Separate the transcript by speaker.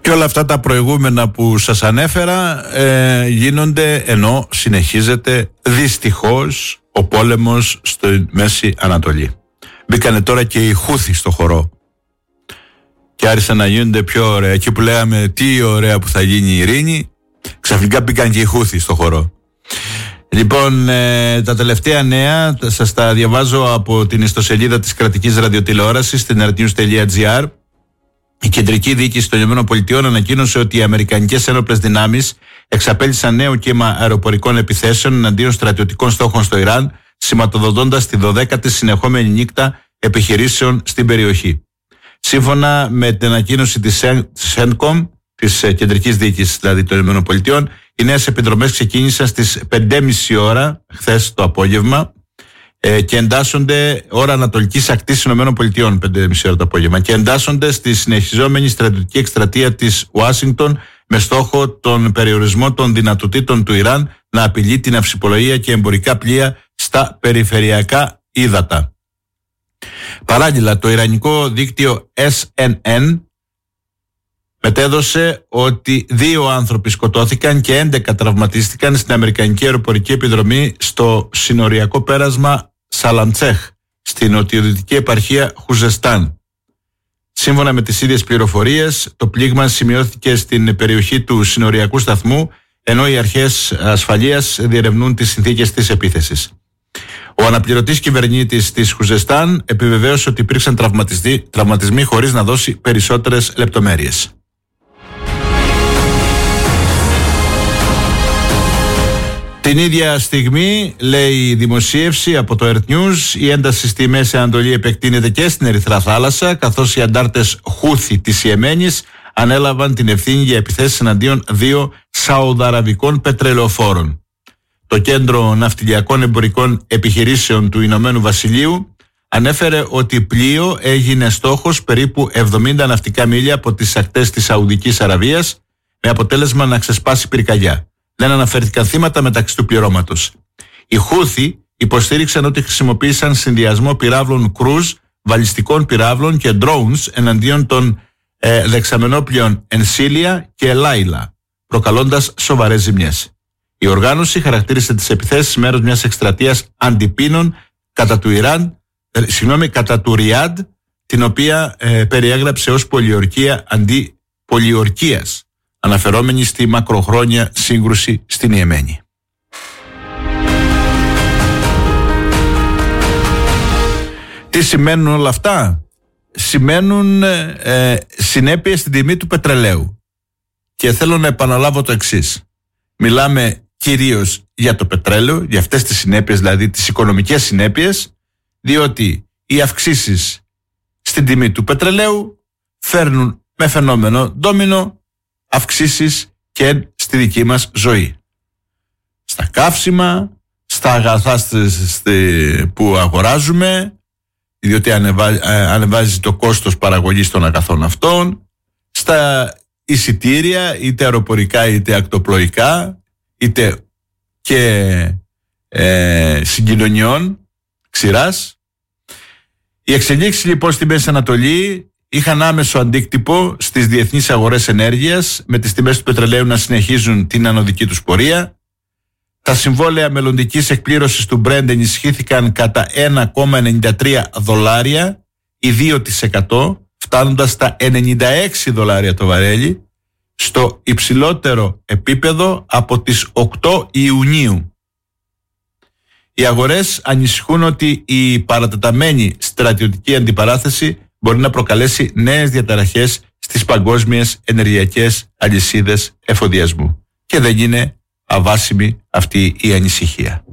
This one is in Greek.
Speaker 1: Και όλα αυτά τα προηγούμενα που σας ανέφερα γίνονται ενώ συνεχίζεται δυστυχώς ο πόλεμος στη Μέση Ανατολή. Μπήκανε τώρα και οι Χούθοι στο χορό και άρχισαν να γίνονται πιο ωραία. Εκεί που λέγαμε τι ωραία που θα γίνει η ειρήνη, ξαφνικά μπήκαν και οι Χούθοι στο χορό. Λοιπόν, τα τελευταία νέα σας τα διαβάζω από την ιστοσελίδα της κρατικής ραδιοτηλεόρασης, στην rtnews.gr. Η κεντρική διοίκηση των ΗΠΑ ανακοίνωσε ότι οι αμερικανικές ένοπλες δυνάμεις εξαπέλυσαν νέο κύμα αεροπορικών επιθέσεων εναντίον στρατιωτικών στόχων στο Ιράν, σηματοδοτώντας τη 12η συνεχόμενη νύχτα επιχειρήσεων στην περιοχή. Σύμφωνα με την ανακοίνωση της CENTCOM, της κεντρικής διοίκησης δηλαδή των ΗΠΑ, οι νέες επιδρομές ξεκίνησαν στις 5:30 ώρα χθες το απόγευμα και εντάσσονται ώρα ανατολικής ακτής των ΗΠΑ, 5:30 ώρα το απόγευμα, και εντάσσονται στη συνεχιζόμενη στρατιωτική εκστρατεία της Ουάσιγκτον με στόχο τον περιορισμό των δυνατοτήτων του Ιράν να απειλεί την αυσιπλοεία και εμπορικά πλοία στα περιφερειακά ύδατα. Παράλληλα, το ιρανικό δίκτυο SNN μετέδωσε ότι 2 άνθρωποι σκοτώθηκαν και 11 τραυματίστηκαν στην αμερικανική αεροπορική επιδρομή στο συνοριακό πέρασμα Σαλαντσέχ, στην νοτιοδυτική επαρχία Χουζεστάν. Σύμφωνα με τις ίδιες πληροφορίες, το πλήγμα σημειώθηκε στην περιοχή του συνοριακού σταθμού, ενώ οι αρχές ασφαλείας διερευνούν τις συνθήκες της επίθεσης. Ο αναπληρωτής κυβερνήτης της Χουζεστάν επιβεβαίωσε ότι υπήρξαν τραυματισμοί χωρίς να δώσει περισσότερες λεπτομέρειες. Την ίδια στιγμή, λέει η δημοσίευση από το Earth News, η ένταση στη Μέση Ανατολή επεκτείνεται και στην Ερυθρά Θάλασσα, καθώς οι αντάρτες Χούθι της Ιεμένης ανέλαβαν την ευθύνη για επιθέσεις εναντίον 2 σαουδαραβικών πετρελαιοφόρων. Το Κέντρο Ναυτιλιακών Εμπορικών Επιχειρήσεων του Ηνωμένου Βασιλείου ανέφερε ότι πλοίο έγινε στόχος περίπου 70 ναυτικά μίλια από τις ακτές της Σαουδικής Αραβίας, με αποτέλεσμα να ξεσπάσει πυρκαγιά. Δεν αναφέρθηκαν θύματα μεταξύ του πληρώματος. Οι Χούθι υποστήριξαν ότι χρησιμοποίησαν συνδυασμό πυράβλων κρούζ, βαλιστικών πυράβλων και drones εναντίον των δεξαμενόπλοιων Ενσίλια και Λάιλα, προκαλώντας σοβαρές ζημιές. Η οργάνωση χαρακτήρισε τις επιθέσεις μέρος μιας εκστρατείας αντιπίνων κατά του Ριάντ, την οποία περιέγραψε ως πολιορκία αντί πολιορκίας, αναφερόμενη στη μακροχρόνια σύγκρουση στην Ιεμένη. Τι σημαίνουν όλα αυτά? Σημαίνουν συνέπειες στην τιμή του πετρελαίου. Και θέλω να επαναλάβω το εξής. Μιλάμε κυρίως για το πετρέλαιο, για αυτές τις συνέπειες, δηλαδή τις οικονομικές συνέπειες, διότι οι αυξήσεις στην τιμή του πετρελαίου φέρνουν με φαινόμενο ντόμινο αυξήσεις και στη δική μας ζωή. Στα καύσιμα, στα αγαθά που αγοράζουμε, διότι ανεβάζει το κόστος παραγωγής των αγαθών αυτών, στα εισιτήρια, είτε αεροπορικά είτε ακτοπλοϊκά, είτε και συγκοινωνιών ξηράς. Οι εξελίξεις λοιπόν στη Μέση Ανατολή είχαν άμεσο αντίκτυπο στις διεθνείς αγορές ενέργειας, με τις τιμές του πετρελαίου να συνεχίζουν την ανωδική τους πορεία. Τα συμβόλαια μελλοντικής εκπλήρωσης του Brent ενισχύθηκαν κατά $1,93 ή 2%, φτάνοντας στα $96 το βαρέλι, στο υψηλότερο επίπεδο από τις 8 Ιουνίου. Οι αγορές ανησυχούν ότι η παρατεταμένη στρατιωτική αντιπαράθεση μπορεί να προκαλέσει νέες διαταραχές στις παγκόσμιες ενεργειακές αλυσίδες εφοδιασμού. Και δεν είναι αβάσιμη αυτή η ανησυχία.